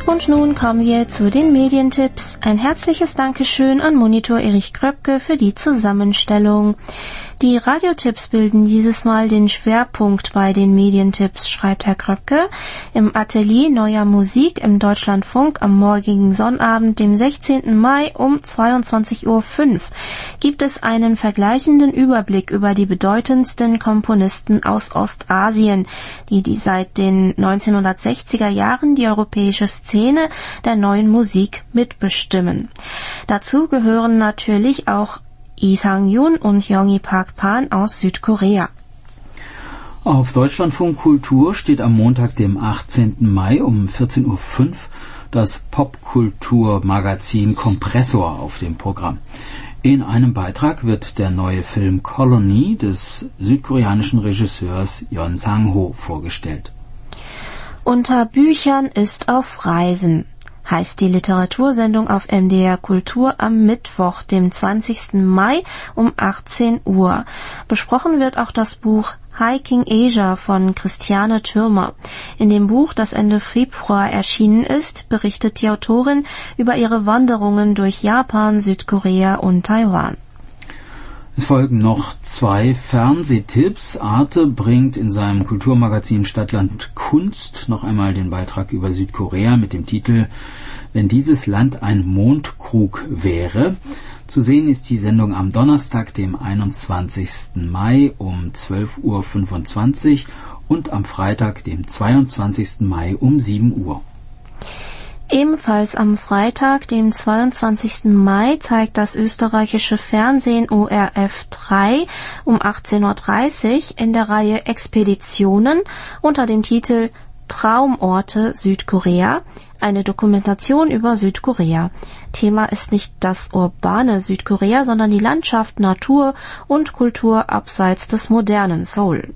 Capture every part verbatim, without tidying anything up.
Und nun kommen wir zu den Medientipps. Ein herzliches Dankeschön an Monitor Erich Kröpke für die Zusammenstellung. Die Radiotipps bilden dieses Mal den Schwerpunkt bei den Medientipps, schreibt Herr Kröpke. Im Atelier Neuer Musik im Deutschlandfunk am morgigen Sonnabend, dem sechzehnten Mai um zweiundzwanzig Uhr fünf, gibt es einen vergleichenden Überblick über die bedeutendsten Komponisten aus Ostasien, die, die seit den neunzehnhundertsechziger Jahren die europäische Szene der neuen Musik mitbestimmen. Dazu gehören natürlich auch Lee Sang-yoon und Yeongi Park Pan aus Südkorea. Auf Deutschlandfunk Kultur steht am Montag, dem achtzehnten Mai um vierzehn Uhr fünf das Popkultur-Magazin Kompressor auf dem Programm. In einem Beitrag wird der neue Film Colony des südkoreanischen Regisseurs Yeon Sang-ho vorgestellt. Unter Büchern ist auf Reisen, heißt die Literatursendung auf M D R Kultur am Mittwoch, dem zwanzigsten Mai um achtzehn Uhr. Besprochen wird auch das Buch Hiking Asia von Christiane Thürmer. In dem Buch, das Ende Februar erschienen ist, berichtet die Autorin über ihre Wanderungen durch Japan, Südkorea und Taiwan. Es folgen noch zwei Fernsehtipps. Arte bringt in seinem Kulturmagazin Stadtland Kunst noch einmal den Beitrag über Südkorea mit dem Titel »Wenn dieses Land ein Mondkrug wäre«. Zu sehen ist die Sendung am Donnerstag, dem einundzwanzigsten Mai um zwölf Uhr fünfundzwanzig und am Freitag, dem zweiundzwanzigsten Mai um sieben Uhr. Ebenfalls am Freitag, dem zweiundzwanzigsten Mai, zeigt das österreichische Fernsehen O R F drei um achtzehn Uhr dreißig in der Reihe Expeditionen unter dem Titel Traumorte Südkorea eine Dokumentation über Südkorea. Thema ist nicht das urbane Südkorea, sondern die Landschaft, Natur und Kultur abseits des modernen Seoul.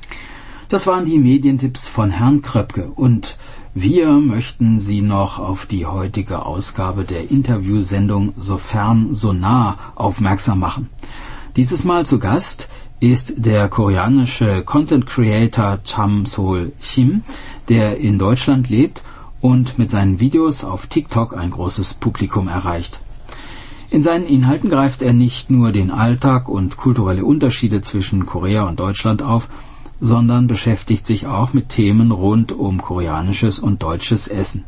Das waren die Medientipps von Herrn Kröpke und wir möchten Sie noch auf die heutige Ausgabe der Interviewsendung So fern, so nah aufmerksam machen. Dieses Mal zu Gast ist der koreanische Content Creator Cham Sol Shim, der in Deutschland lebt und mit seinen Videos auf TikTok ein großes Publikum erreicht. In seinen Inhalten greift er nicht nur den Alltag und kulturelle Unterschiede zwischen Korea und Deutschland auf, sondern beschäftigt sich auch mit Themen rund um koreanisches und deutsches Essen.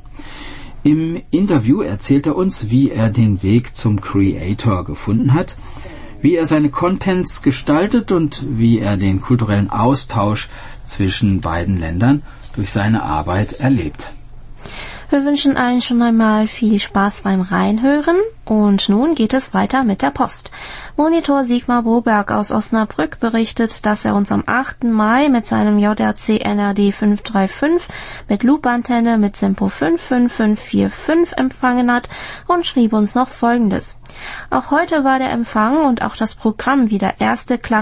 Im Interview erzählt er uns, wie er den Weg zum Creator gefunden hat, wie er seine Contents gestaltet und wie er den kulturellen Austausch zwischen beiden Ländern durch seine Arbeit erlebt. Wir wünschen allen schon einmal viel Spaß beim Reinhören und nun geht es weiter mit der Post. Monitor Sigmar Broberg aus Osnabrück berichtet, dass er uns am achten Mai mit seinem J R C N R D fünf drei fünf mit Loopantenne mit Simpo fünf fünf fünf vier fünf empfangen hat und schrieb uns noch Folgendes. Auch heute war der Empfang und auch das Programm wieder erste Klasse